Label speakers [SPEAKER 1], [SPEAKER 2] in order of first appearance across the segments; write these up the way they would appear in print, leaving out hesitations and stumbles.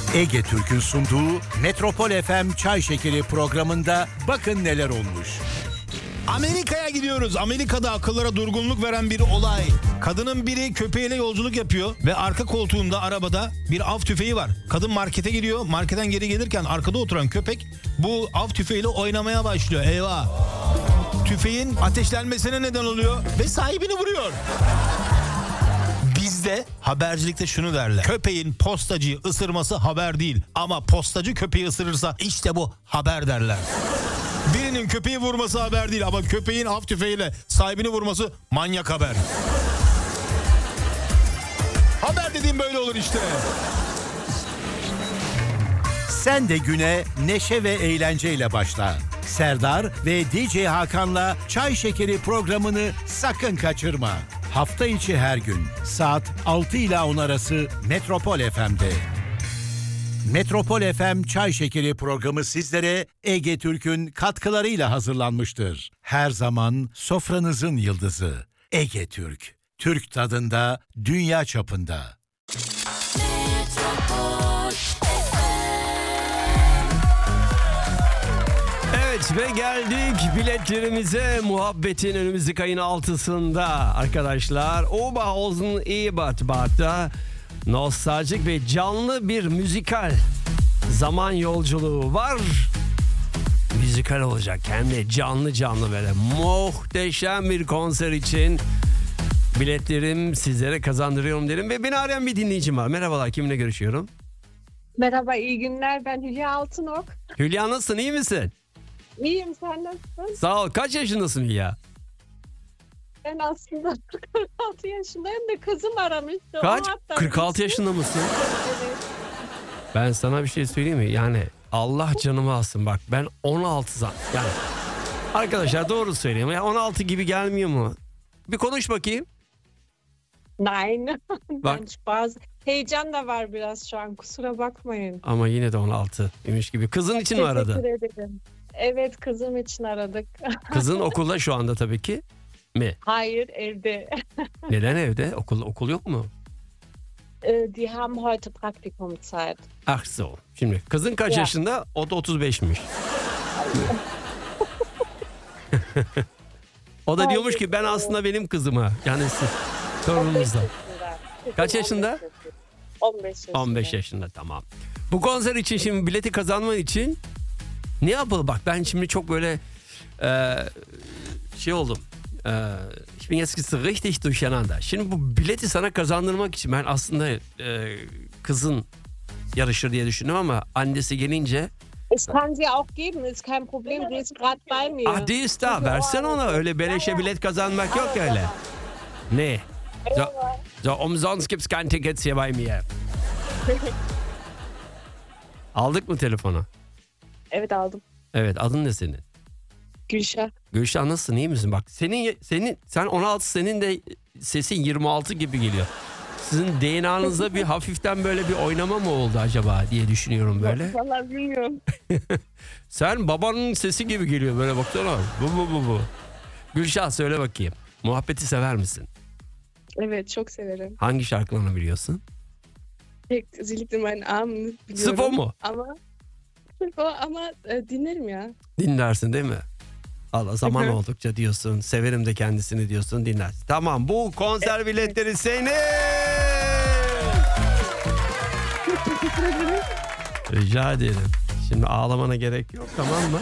[SPEAKER 1] Ege Türk'ün sunduğu Metropol FM Çay Şekeri programında bakın neler olmuş.
[SPEAKER 2] Amerika'ya gidiyoruz. Amerika'da akıllara durgunluk veren bir olay. Kadının biri köpeğiyle yolculuk yapıyor ve arka koltuğunda arabada bir av tüfeği var. Kadın markete giriyor. Marketten geri gelirken arkada oturan köpek bu av tüfeğiyle oynamaya başlıyor. Eyvah! Tüfeğin ateşlenmesine neden oluyor ve sahibini vuruyor. Bizde habercilikte şunu derler. Köpeğin postacıyı ısırması haber değil ama postacı köpeği ısırırsa işte bu haber derler. Birinin köpeği vurması haber değil ama köpeğin av tüfeğiyle sahibini vurması manyak haber. Haber dediğim böyle olur işte.
[SPEAKER 1] Sen de güne neşe ve eğlenceyle başla. Serdar ve DJ Hakan'la Çay Şekeri programını sakın kaçırma. Hafta içi her gün saat 6 ile 10 arası Metropol FM'de. Metropol FM Çay Şekeri programı sizlere Ege Türk'ün katkılarıyla hazırlanmıştır. Her zaman sofranızın yıldızı Ege Türk. Türk tadında, dünya çapında.
[SPEAKER 3] Evet ve geldik biletlerimize. Muhabbetin önümüzdeki ayın 6'sında arkadaşlar. Oberhausen Ebertbad'da nostaljik ve canlı bir müzikal zaman yolculuğu var. Müzikal olacak hem de canlı böyle muhteşem bir konser için biletlerim sizlere kazandırıyorum derim. Ve beni arayan bir dinleyicim var. Merhabalar, kiminle görüşüyorum?
[SPEAKER 4] Merhaba, iyi günler. Ben Hülya Altınok.
[SPEAKER 3] Hülya, nasılsın, iyi misin?
[SPEAKER 4] İyiyim, sen nasılsın?
[SPEAKER 3] Sağ ol. Kaç yaşındasın Hülya?
[SPEAKER 4] Ben aslında 46 yaşındayım da kızım aramıştı.
[SPEAKER 3] Kaç? 46 yaşında mısın?
[SPEAKER 4] Evet.
[SPEAKER 3] Ben sana bir şey söyleyeyim mi? Yani Allah canımı alsın, bak ben 16 yani arkadaşlar doğru söyleyeyim. Ya 16 gibi gelmiyor mu? Bir konuş bakayım.
[SPEAKER 4] Nein.
[SPEAKER 3] Bak.
[SPEAKER 4] Ben bazı heyecan da var biraz şu an, kusura bakmayın.
[SPEAKER 3] Ama yine de 16 imiş gibi. Kızın için mi aradı?
[SPEAKER 4] Teşekkür ederim. Evet, kızım için aradık.
[SPEAKER 3] Kızın okulda şu anda tabii ki mi?
[SPEAKER 4] Hayır, evde.
[SPEAKER 3] Neden evde? Okul yok mu?
[SPEAKER 4] Die haben heute Praktikumzeit.
[SPEAKER 3] Ah so. Şimdi kızın kaç
[SPEAKER 4] Ya.
[SPEAKER 3] yaşında? O da 35'miş. O da diyormuş ki ben aslında benim kızıma. Yani torunumuzda. Kaç yaşında?
[SPEAKER 4] 15 yaşında.
[SPEAKER 3] 15 yaşında, tamam. Bu konser için şimdi bileti kazanman için ne yapalım? Bak ben şimdi çok böyle şey oldum. Ich bin jetzt richtig durcheinander. Şimdi bu bileti sana kazandırmak için ben aslında kızın yarışır diye düşündüm ama annesi gelince
[SPEAKER 4] Ich kann sie auch geben, ist kein Problem, die ist gerade bei mir.
[SPEAKER 3] ah die ist da, versene ona, öyle beleşe bilet kazanmak yok öyle. Ne? So umsonst gibt's kein Tickets hier bei mir. Aldık mı telefonu?
[SPEAKER 4] Evet, aldım.
[SPEAKER 3] Evet, adın ne senin?
[SPEAKER 4] Gülşah.
[SPEAKER 3] Gülşah, nasılsın, iyi misin? Bak sen 16, senin de sesin 26 gibi geliyor. Sizin DNA'nızda bir hafiften böyle bir oynama mı oldu acaba diye düşünüyorum böyle.
[SPEAKER 4] Vallahi bilmiyorum.
[SPEAKER 3] Sen babanın sesi gibi geliyor böyle, baksana. Bu. Gülşah, söyle bakayım. Muhabbeti sever misin?
[SPEAKER 4] Evet, çok severim.
[SPEAKER 3] Hangi şarkılarını biliyorsun?
[SPEAKER 4] Tek zillikli meinen Armen biliyorum.
[SPEAKER 3] Sıfo mu?
[SPEAKER 4] Ama dinlerim ya.
[SPEAKER 3] Dinlersin değil mi? Allah, zaman
[SPEAKER 4] Hı hı.
[SPEAKER 3] oldukça diyorsun. Severim de kendisini diyorsun, dinlersin. Tamam, bu konser biletleri senin. Rica ederim. Şimdi ağlamana gerek yok, tamam mı?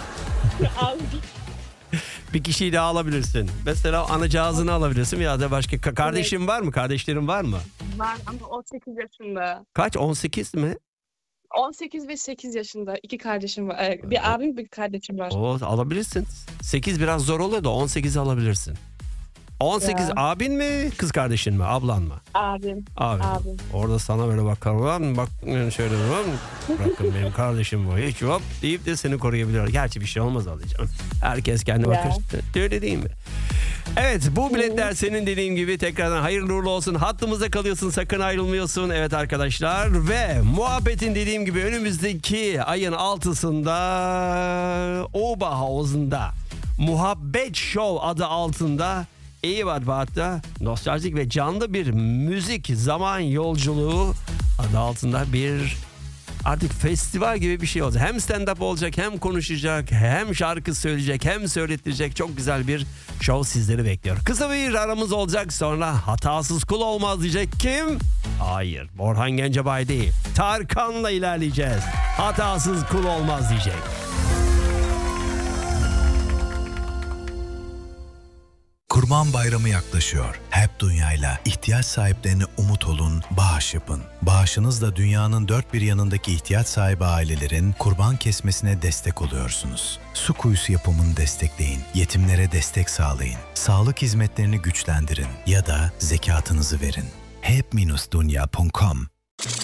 [SPEAKER 3] Bir kişiyi daha alabilirsin. Mesela anacığızını alabilirsin ya da başka. Kardeşin var mı? Kardeşlerin var mı?
[SPEAKER 4] Var ama 18 yaşında.
[SPEAKER 3] Kaç? 18 mi?
[SPEAKER 4] 18 ve 8 yaşında. İki kardeşim var. Bir abim, bir kardeşim var.
[SPEAKER 3] O alabilirsin. 8 biraz zor oluyor da 18'i alabilirsin. 18
[SPEAKER 4] Ya.
[SPEAKER 3] abin mi, kız kardeşin mi, ablan mı?
[SPEAKER 4] Abim.
[SPEAKER 3] Abim. Orada sana böyle bakar, bak şöyle bırakın benim kardeşim bu, hiç hop deyip de seni koruyabiliyor. Gerçi bir şey olmaz alacağım. Herkes kendi bakır. Öyle değil mi? Evet, bu biletler senin, dediğim gibi tekrardan hayırlı uğurlu olsun. Hattımızda kalıyorsun, sakın ayrılmıyorsun. Evet arkadaşlar, ve muhabbetin dediğim gibi önümüzdeki ayın 6'sında Oberhausen'da Muhabbet Show adı altında Ebertbad'da nostaljik ve canlı bir müzik zaman yolculuğu adı altında bir Artık festival gibi bir şey olacak. Hem stand-up olacak, hem konuşacak, hem şarkı söyleyecek, hem söylettirecek. Çok güzel bir show sizleri bekliyor. Kısa bir aramız olacak, sonra hatasız kul olmaz diyecek kim? Hayır, Orhan Gencebay değil. Tarkan'la ilerleyeceğiz. Hatasız kul olmaz diyecek.
[SPEAKER 5] Kurban Bayramı yaklaşıyor. Hep Dünya'yla ihtiyaç sahiplerine umut olun, bağış yapın. Bağışınızla dünyanın dört bir yanındaki ihtiyaç sahibi ailelerin kurban kesmesine destek oluyorsunuz. Su kuyusu yapımını destekleyin, yetimlere destek sağlayın, sağlık hizmetlerini güçlendirin ya da zekatınızı verin. hep-dunya.com